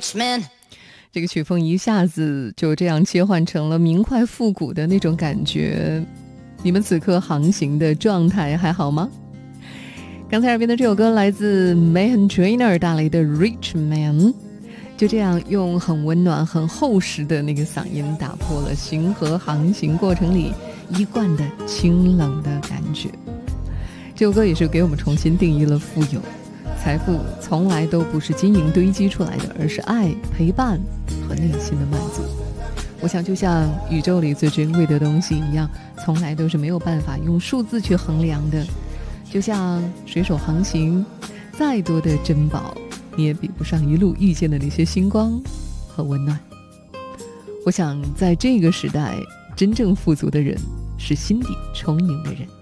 rich man。 这个曲风一下子就这样切换成了明快复古的那种感觉，你们此刻航行的状态还好吗？刚才耳边的这首歌来自 Meghan Trainor 带来的 Rich Man， 就这样用很温暖很厚实的那个嗓音打破了行河航行过程里一贯的清冷的感觉。这首歌也是给我们重新定义了富有，财富从来都不是金银堆积出来的，而是爱、陪伴和内心的满足。我想就像宇宙里最珍贵的东西一样，从来都是没有办法用数字去衡量的。就像水手航行，再多的珍宝你也比不上一路遇见的那些星光和温暖。我想在这个时代，真正富足的人是心底充盈的人。